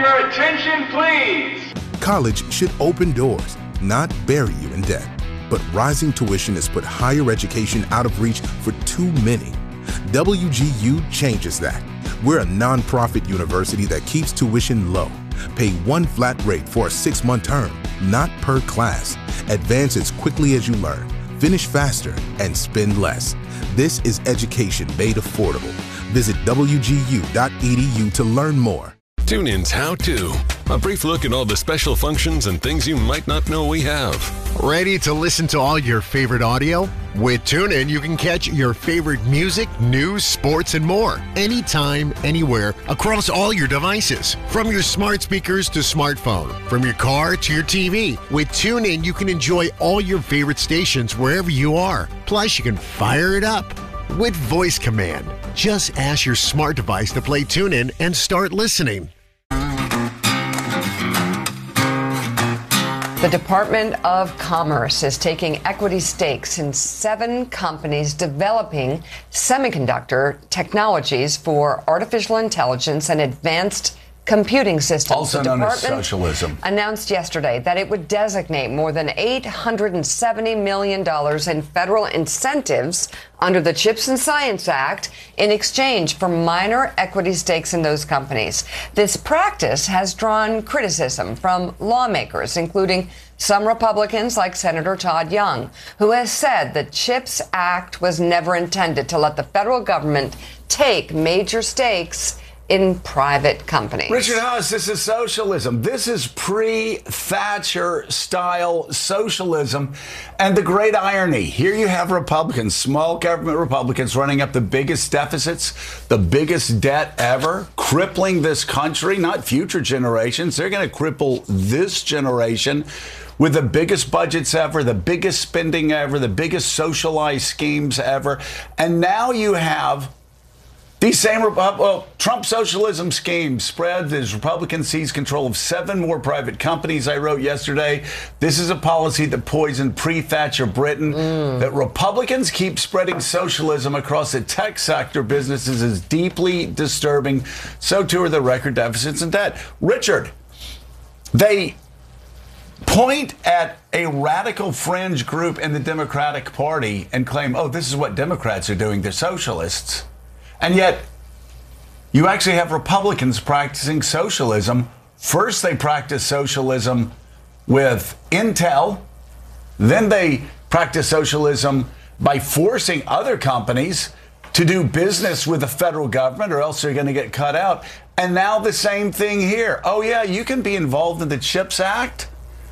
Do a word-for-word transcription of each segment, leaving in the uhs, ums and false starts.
your attention, please? College should open doors, not bury you in debt. But rising tuition has put higher education out of reach for too many. W G U changes that. We're a nonprofit university that keeps tuition low. Pay one flat rate for a six-month term, not per class. Advance as quickly as you learn, finish faster, and spend less. This is education made affordable. Visit W G U dot E D U to learn more. TuneIn's How To. A brief look at all the special functions and things you might not know we have. Ready to listen to all your favorite audio? With TuneIn, you can catch your favorite music, news, sports, and more anytime, anywhere, across all your devices. From your smart speakers to smartphone, from your car to your T V. With TuneIn, you can enjoy all your favorite stations wherever you are. Plus, you can fire it up with voice command. Just ask your smart device to play TuneIn and start listening. The Department of Commerce is taking equity stakes in seven companies developing semiconductor technologies for artificial intelligence and advanced computing systems. Also known as socialism. Announced yesterday that it would designate more than eight hundred seventy million dollars in federal incentives under the CHIPS and Science Act in exchange for minor equity stakes in those companies. This practice has drawn criticism from lawmakers, including some Republicans like Senator Todd Young, who has said the CHIPS Act was never intended to let the federal government take major stakes in private companies. Richard Haas, this is socialism. This is pre-Thatcher style socialism. And the great irony, here you have Republicans, small government Republicans, running up the biggest deficits, the biggest debt ever, crippling this country, not future generations. They're going to cripple this generation with the biggest budgets ever, the biggest spending ever, the biggest socialized schemes ever. And now you have these same well, Trump socialism schemes spread as Republicans seize control of seven more private companies. I wrote yesterday, this is a policy that poisoned pre-Thatcher Britain. Mm. That Republicans keep spreading socialism across the tech sector businesses is deeply disturbing. So too are the record deficits and debt. Richard, they point at a radical fringe group in the Democratic Party and claim, oh, this is what Democrats are doing. They're socialists. And yet, you actually have Republicans practicing socialism. First, they practice socialism with Intel. Then they practice socialism by forcing other companies to do business with the federal government, or else they're going to get cut out. And now the same thing here. Oh, yeah, you can be involved in the CHIPS Act,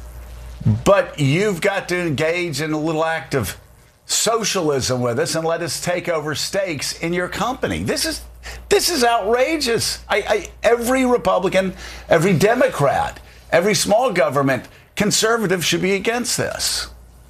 but you've got to engage in a little act of socialism with us and let us take over stakes in your company. This is this is outrageous. I, I, every Republican, every Democrat, every small government conservative should be against this.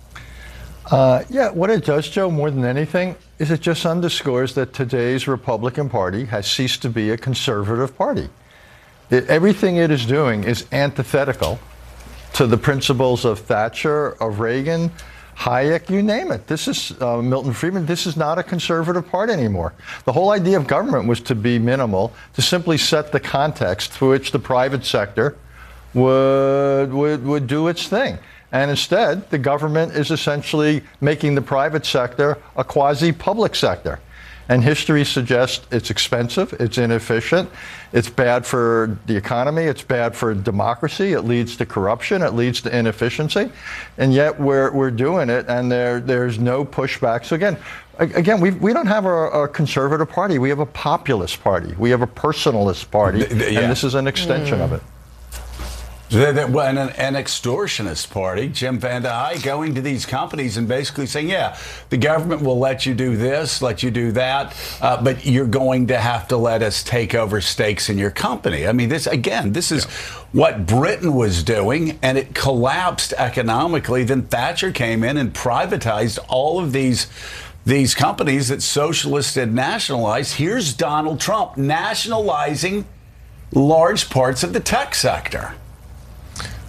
Uh, yeah, what it does, Joe, more than anything, is it just underscores that today's Republican Party has ceased to be a conservative party. It, everything it is doing is antithetical to the principles of Thatcher, of Reagan, Hayek, you name it. This is uh, Milton Friedman. This is not a conservative party anymore. The whole idea of government was to be minimal, to simply set the context through which the private sector would, would, would do its thing. And instead, the government is essentially making the private sector a quasi-public sector. And history suggests it's expensive, it's inefficient, it's bad for the economy, it's bad for democracy, it leads to corruption, it leads to inefficiency. And yet we're, we're doing it, and there, there's no pushback. So again, again, we, we don't have a, a conservative party. We have a populist party. We have a personalist party, yeah. And this is an extension mm. of it. An, an extortionist party, Jim VandeHei, going to these companies and basically saying, yeah, the government will let you do this, let you do that, uh, but you're going to have to let us take over stakes in your company. I mean, this, again, this is yeah. what Britain was doing, and it collapsed economically. Then Thatcher came in and privatized all of these these companies that socialists had nationalized. Here's Donald Trump nationalizing large parts of the tech sector.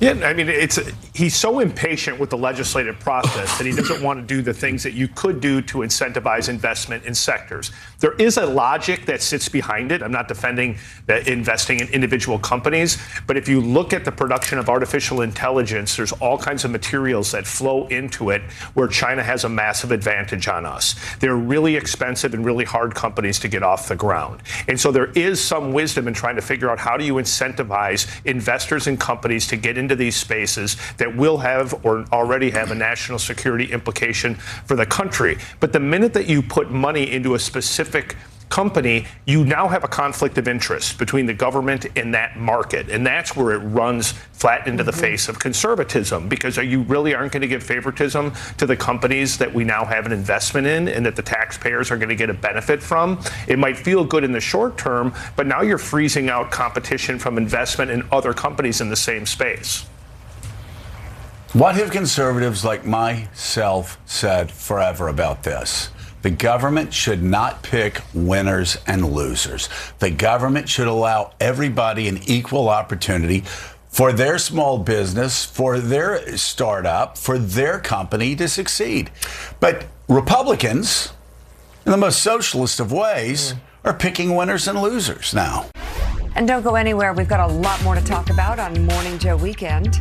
Yeah, I mean, it's he's so impatient with the legislative process that he doesn't want to do the things that you could do to incentivize investment in sectors. There is a logic that sits behind it. I'm not defending that investing in individual companies, but if you look at the production of artificial intelligence, there's all kinds of materials that flow into it where China has a massive advantage on us. They're really expensive and really hard companies to get off the ground. And so there is some wisdom in trying to figure out how do you incentivize investors and companies to get into these spaces that will have or already have a national security implication for the country. But the minute that you put money into a specific company, you now have a conflict of interest between the government and that market. And that's where it runs flat into the face of conservatism, because you really aren't going to give favoritism to the companies that we now have an investment in and that the taxpayers are going to get a benefit from. It might feel good in the short term, but now you're freezing out competition from investment in other companies in the same space. What have conservatives like myself said forever about this? The government should not pick winners and losers. The government should allow everybody an equal opportunity for their small business, for their startup, for their company to succeed. But Republicans, in the most socialist of ways, are picking winners and losers now. And don't go anywhere. We've got a lot more to talk about on Morning Joe Weekend.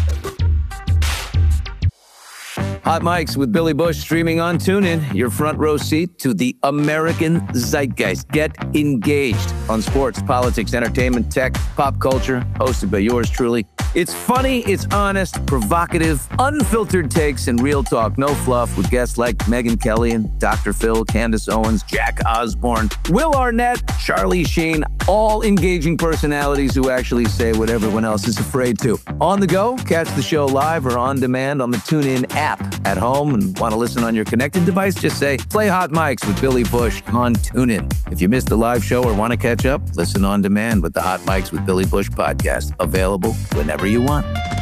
Hot Mics with Billy Bush streaming on TuneIn, your front row seat to the American zeitgeist. Get engaged on sports, politics, entertainment, tech, pop culture, hosted by yours truly. It's funny, it's honest, provocative, unfiltered takes, and real talk. No fluff with guests like Megyn Kelly and Doctor Phil, Candace Owens, Jack Osborne, Will Arnett, Charlie Sheen, all engaging personalities who actually say what everyone else is afraid to. On the go, catch the show live or on demand on the TuneIn app. At home and want to listen on your connected device, just say, play Hot Mics with Billy Bush on TuneIn. If you missed the live show or want to catch up, listen on demand with the Hot Mics with Billy Bush podcast. Available whenever you want.